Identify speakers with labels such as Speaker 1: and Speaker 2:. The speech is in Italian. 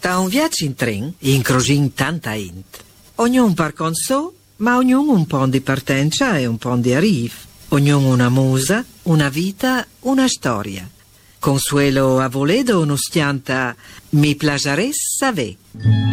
Speaker 1: Da un viaggio in tren, incrosin tanta gente. Ognuno par con so, ma ognuno un po' di partenza e un po' di arrivo. Ognuno una musa, una vita, una storia. Consuelo Avoledo non stianta mi piaceresse saber.